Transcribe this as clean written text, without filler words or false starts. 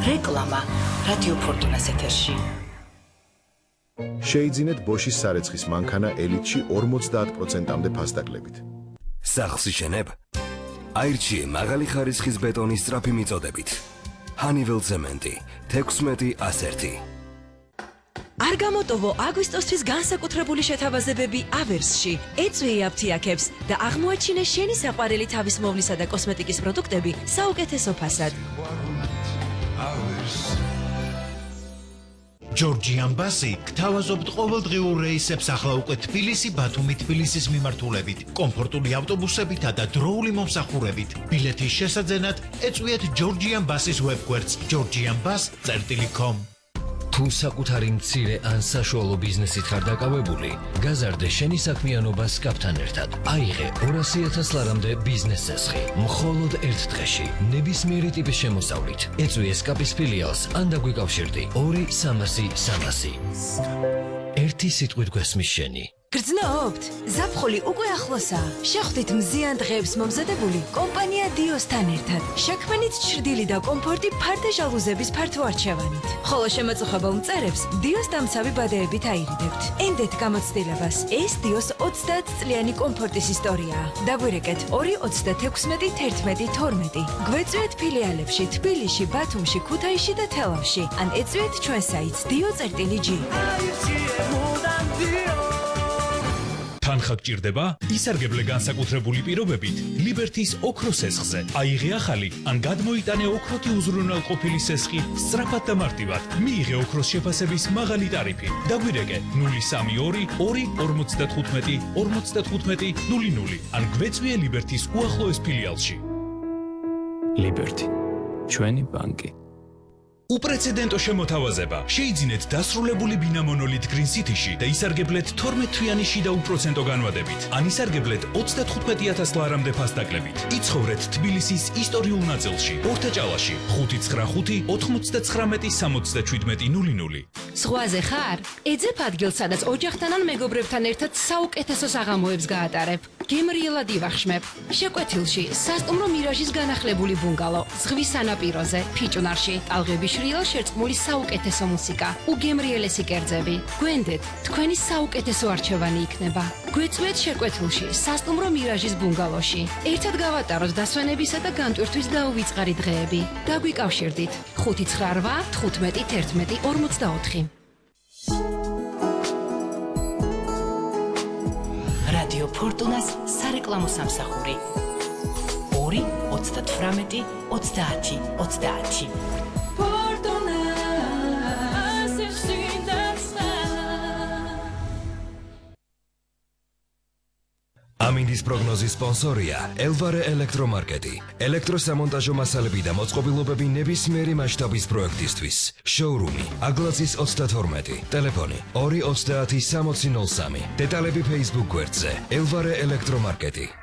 რეკლამა რადიო ფორტუნას ეთერში. შეიძინეთ ბოშის სარეცხის მანქანა ელიტში 50%-მდე ფასდაკლებით. სახლს იშენებ? აირჩიე მაღალი ხარისხის ბეტონის სწრაფი მიწოდებით. Honeywell ცემენტი 16-101. არ გამოტოვო აგვისტოსთვის განსაკუთრებული შეთავაზებები ავერსში. ეწვი აფთიაქებს და აღმოაჩინე შენი საყვარელი თავისმოვლისა და კოსმეტიკის პროდუქტები საუკეთესო ფასად. Georgian Basi გთავაზობთ ყოველდღიურ რეისებს ახლა უკვე თბილისი, ბათუმი, თბილისის მიმართულებით, კომფორტული ავტობუსებითა და დროული მომსახურებით. ბილეთის შესაძენად ეწვიეთ Georgian Basi-ს ვებგვერდს georgianbus.com. თუ საკუთარი მცირე ან საშუალო ბიზნესით ხარ დაკავებული, გაზარდე შენი საქმიანობა SCAP-თან ერთად. აიღე 200,000 ლარამდე ბიზნეს წესხი, მხოლოდ ერთ დღეში, ნებისმიერი ტიპის შემოსავლით. ეწვი SCAP-ის ფილიალს ან დაგვიკავშირდი 2-300-300. ერთი სიტყვით გვესმის შენი. გრძნობთ? ზაფხული უკვე ახლოსაა. შეხვდით მზიან დღეებს მომზადებული კომპანია Dios-თან ერთად. შექმნით ჩრდილი და კომფორტი ფარდე ჟალუზების ფართო არჩევანით. ხოლო შემაწუხებელ მწერებს Dios დამცავი ბადეებით აირიდებთ. ენდეთ გამოცდილებას. ეს Dios 30 წლიანი კომფორტის ისტორიაა. დაგვირეკეთ 2-36-11-12. გვეწვიეთ ფილიალებში თბილისში, ბათუმში, ქუთაისში და თელავში. ან ეწვიეთ ჩვენ საიტს dio.g. თანხა გჭირდება? ისარგებლე განსაკუთრებული პირობებით ლიბერთის ოქროს სესხზე. აიღე ახალი ან გადმოიტანე ოქროთი უზრუნველყოფილი სესხი სწრაფად და მარტივად. მიიღე ოქროს შეფასების მაღალი ტარიფი. დაგვირეკე 032 2 55 00 ან გვეწვიე ლიბერთის უახლოეს ფილიალში. ლიბერთი, ჩვენი ბანკი. უპრეცედენტო შემოთავაზება. შეიძინეთ დასრულებული ბინა მონოლით Green City-ში და ისარგებლეთ 12 თვიანი შიდა უპროცენტო განვადებით. ან ისარგებლეთ 35,000 ლარამდე ფასდაკლებით. იცხოვრეთ თბილისის ისტორიულ ნაწილში, ორთაჭალაში, 595 99 77 00. ზღვაზე ხარ? ეძებ ადგილს, სადაც ოჯახთან ან მეგობრებთან ერთად საუკეთესო საღამოებს გაატარებ. გემრიელად ივახშმებ. შეკვეთილში სასტუმრო მირაჟის განახლებული ბუნგალო, ზღვის სანაპიროზე, ფიჭვნარში, ტალღების შრიალ შერწყმული საუკეთესო მუსიკა, უგემრიელესი კერძები. გვენდეთ, თქვენი საუკეთესო არჩევანი იქნება. გვეწვეთ შეკვეთილში, სასტუმრო მირაჟის ბუნგალოში. ერთად გავატაროთ დასვენებისა და განტვირთვის დაუვიწყარი დღეები. დაგვიკავშირდით 598 15 11 44. რადიო ფორტუნას სარეკლამო სამსახური 2-38-30-30. ამინდის პროგნოზის სპონსორია ელვარე ელექტრომარკეტი. ელექტროსამონტაჟო მასალები და მოწყობილობები ნებისმიერი მასშტაბის პროექტისთვის. შოურუმი აგლაცის 32. ტელეფონი 230 6003. დეტალები Facebook გვერდზე ელვარე ელექტრომარკეტი.